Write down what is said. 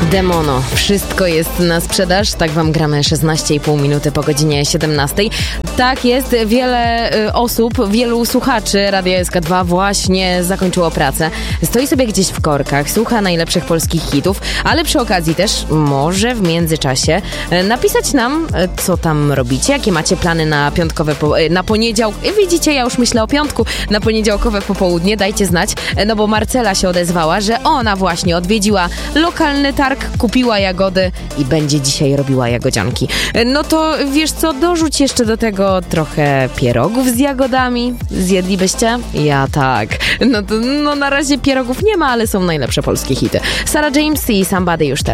Demono. Wszystko jest na sprzedaż. Tak wam gramy 16,5 minuty po godzinie 17. Tak jest, wiele osób, wielu słuchaczy Radia SK2 właśnie zakończyło pracę. Stoi sobie gdzieś w korkach, słucha najlepszych polskich hitów, ale przy okazji też może w międzyczasie napisać nam, co tam robicie, jakie macie plany na piątkowe, na poniedziałek. Widzicie, ja już myślę o piątku, na poniedziałkowe popołudnie. Dajcie znać, no bo Marcela się odezwała, że ona właśnie odwiedziła lokalny targ, kupiła jagody i będzie dzisiaj robiła jagodzianki. No to wiesz co, dorzuć jeszcze do tego trochę pierogów z jagodami. Zjedlibyście? Ja tak. No to na razie pierogów nie ma, ale są najlepsze polskie hity. Sarah James i Somebody już teraz.